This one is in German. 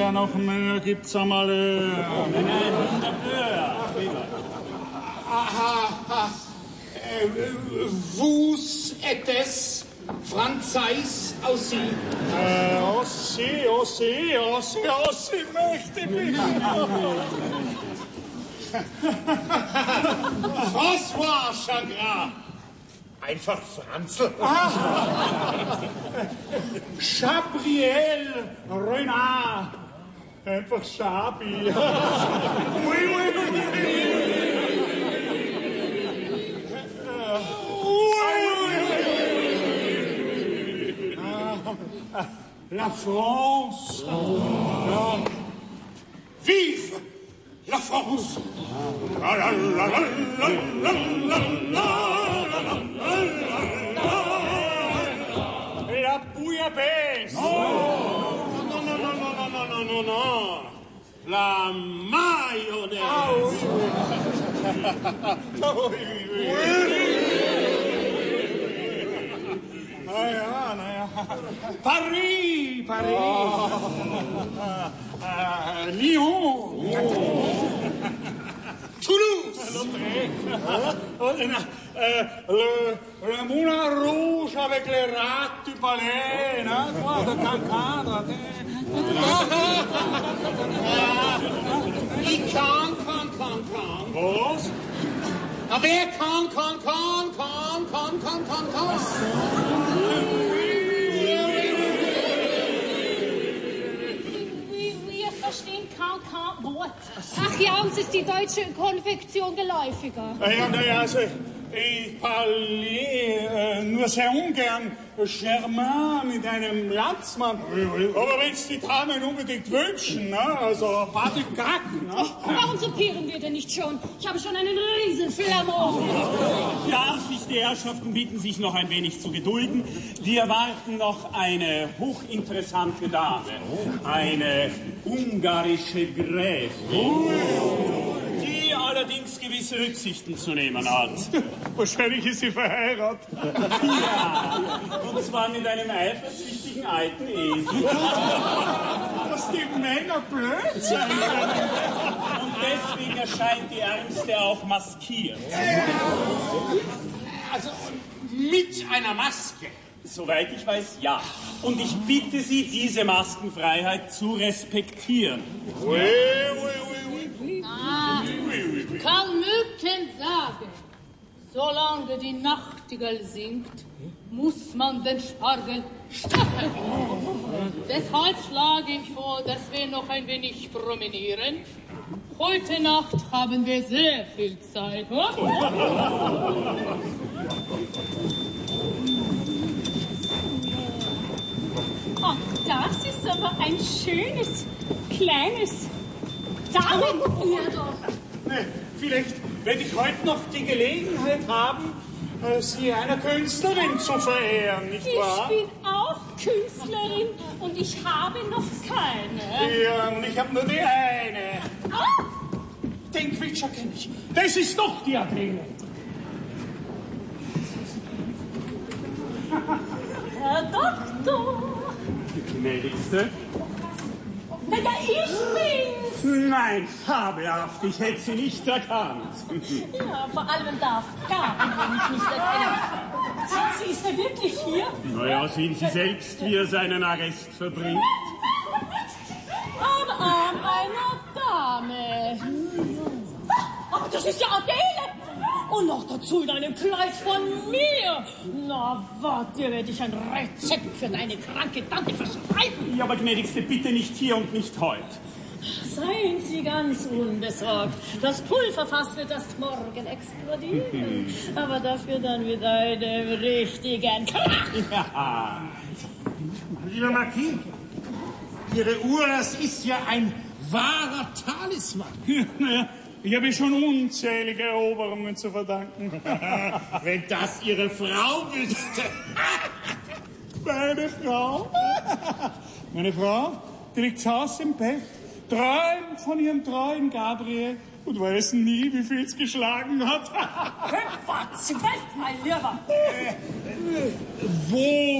da noch mehr? Gibt's einmal... Nein, wunderbar. Vous êtes Franzais aussi? Aussi möchte mich. François Chagrin. Einfach Franzl. Gabriel Renard. Einfach Schabi. Oui. La France. Vive la France! La la la la la la la la. La bouillabaisse. Non. La mayonnaise. Naja. Paris. Lyon. Toulouse. Le moulin rouge avec les rats du palais, hein, toi, de Cancadre. Ich kann. Was? Aber wer kann. Wir verstehen kein Wort. Ach ja, uns ist die deutsche Konfektion geläufiger. Naja, also, ich parle nur sehr ungern Germain mit einem Landsmann. Aber wenn es die Damen unbedingt wünschen, ne? Also pas de Gack, ne? Warum soupieren wir denn nicht schon? Ich habe schon einen riesen Flamand. Darf ich die Herrschaften bitten, sich noch ein wenig zu gedulden? Wir erwarten noch eine hochinteressante Dame, eine ungarische Gräfin, die allerdings gewisse Rücksichten zu nehmen hat. Wahrscheinlich ist sie verheiratet. Ja, und zwar mit einem eifersüchtigen alten Esel. Dass die Männer blöd sind. Und deswegen erscheint die Ärmste auch maskiert. Also mit einer Maske. Soweit ich weiß, ja. Und ich bitte Sie, diese Maskenfreiheit zu respektieren. Karl Mücken sagen, solange die Nachtigall singt, muss man den Spargel stacheln. Deshalb schlage ich vor, dass wir noch ein wenig promenieren. Heute Nacht haben wir sehr viel Zeit. Ach, das ist aber ein schönes, kleines Damenuhr. Vielleicht werde ich heute noch die Gelegenheit haben, Sie einer Künstlerin zu verehren, nicht wahr? Ich bin auch Künstlerin und ich habe noch keine. Ja, und ich habe nur die eine. Ah! Den Quitscher kenne ich. Das ist doch die Adrene. Herr Doktor. Gnädigste? Na ja, ich bin's. Nein, fabelhaft, ich hätte sie nicht erkannt. Ja, vor allem darf Gaben mich nicht erkennen. Sie ist er wirklich hier? Naja, sehen Sie selbst, wie er seinen Arrest verbringt. Am Arm einer Dame. Aber das ist ja Adele. Und noch dazu in einem Kleid von mir. Na, warte, werde ich ein Rezept für deine kranke Tante verschreiben. Ja, aber gnädigste, bitte nicht hier und nicht heute. Seien Sie ganz unbesorgt. Das Pulverfass wird erst morgen explodieren. Aber dafür dann mit einem richtigen Krach. Ja. Lieber Marquis, Ihre Uhr, das ist ja ein wahrer Talisman. Naja, ich habe schon unzählige Eroberungen zu verdanken. Wenn das Ihre Frau wüsste. Meine Frau? Meine Frau, die liegt zu Hause im Bett, träumt von ihrem treuen Gabriel und weiß nie, wie viel es geschlagen hat. Quatsch, mein Lieber. Wo